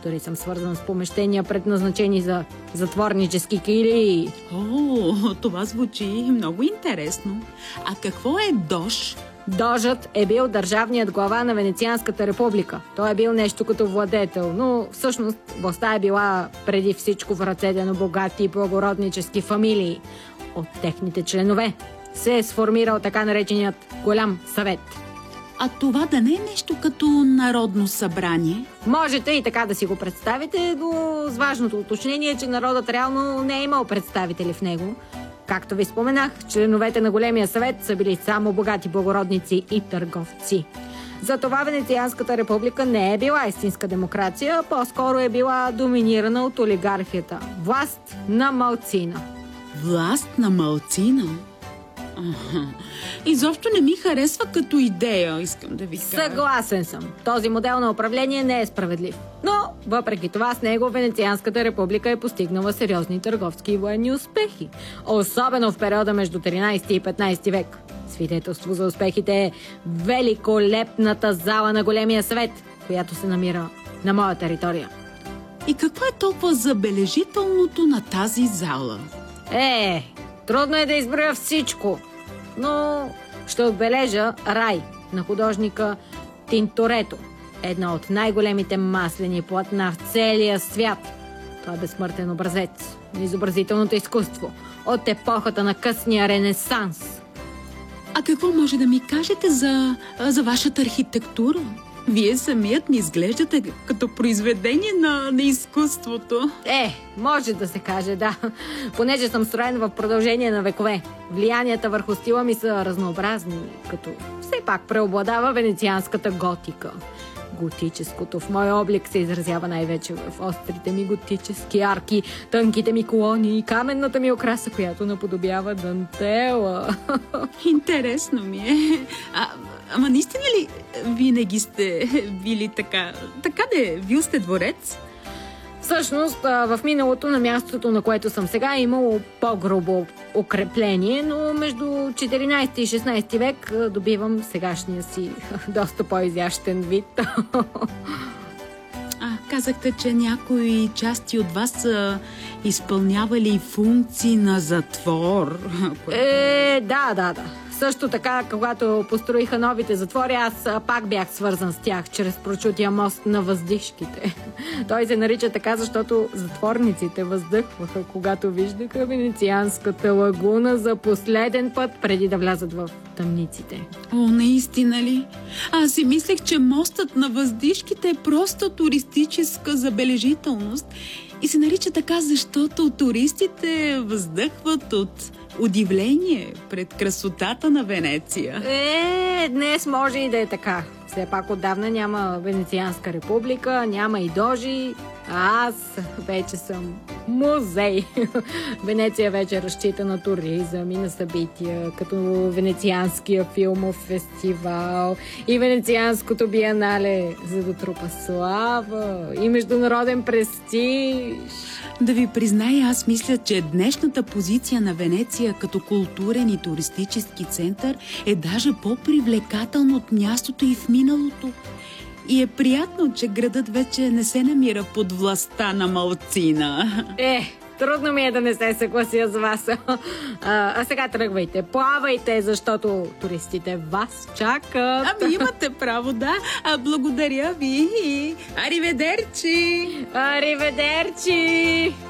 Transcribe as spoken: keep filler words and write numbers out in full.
Дори съм свързан с помещения, предназначени за затворнически килии. О, това звучи много интересно. А какво е Дож? Дожът е бил държавният глава на Венецианската република. Той е бил нещо като владетел, но всъщност властта е била преди всичко в ръцете на богати и благороднически фамилии. От техните членове се е сформирал така нареченият Голям съвет. А това да не е нещо като народно събрание? Можете и така да си го представите, но с важното уточнение, че народът реално не е имал представители в него. Както ви споменах, членовете на Големия съвет са били само богати благородници и търговци. Затова Венецианската република не е била истинска демокрация, по-скоро е била доминирана от олигархията. Власт на малцина. Власт на малцина? Ага. Изобщо не ми харесва като идея, искам да ви кажа. Съгласен съм. Този модел на управление не е справедлив. Но, въпреки това, с него Венецианската република е постигнала сериозни търговски и военни успехи. Особено в периода между тринайсети и петнайсети век. Свидетелство за успехите е великолепната зала на Големия съвет, която се намира на моя територия. И какво е толкова забележителното на тази зала? Е, трудно е да изброя всичко, но ще отбележа Рай на художника Тинторето. Едно от най-големите маслени платна в целия свят. Това е безсмъртен образец на изобразителното изкуство от епохата на късния Ренесанс. А какво може да ми кажете за, за вашата архитектура? Вие самият ми изглеждате като произведение на, на изкуството. Е, може да се каже, да. Понеже съм строен в продължение на векове. Влиянията върху стила ми са разнообразни, като все пак преобладава венецианската готика. Готическото в моя облик се изразява най-вече в острите ми готически арки, тънките ми колони и каменната ми окраса, която наподобява дантела. Интересно ми е. А, ама наистина ли винаги сте били така? Така де, бил сте дворец? Всъщност, в миналото на мястото, на което съм сега, е имало по-грубо укрепление, но между четиринайсети и шестнайсети век добивам сегашния си доста по-изящен вид. А, казахте, че някои части от вас са изпълнявали функции на затвор. Е, да, да, да. Също така, когато построиха новите затвори, аз пак бях свързан с тях чрез прочутия мост на въздишките. Той се нарича така, защото затворниците въздъхваха, когато виждаха Венецианската лагуна за последен път, преди да влязат в тъмниците. О, наистина ли? Аз си мислех, че мостът на въздишките е просто туристическа забележителност и се нарича така, защото туристите въздъхват от удивление пред красотата на Венеция. Е, днес може и да е така. Все пак отдавна няма Венецианска република, няма и дожи, а аз вече съм музей. Венеция вече разчита на туризъм и на събития, като Венецианския филмов фестивал и Венецианското биенале, за да трупа слава и международен престиж. Да ви призная, аз мисля, че днешната позиция на Венеция като културен и туристически център е даже по-привлекателна от мястото и в миналото. И е приятно, че градът вече не се намира под властта на малцина. Е, трудно ми е да не се съглася с вас. А, а сега тръгвайте, плавайте, защото туристите вас чакат. Ами имате право, да. А, благодаря ви и ариведерчи! Ариведерчи!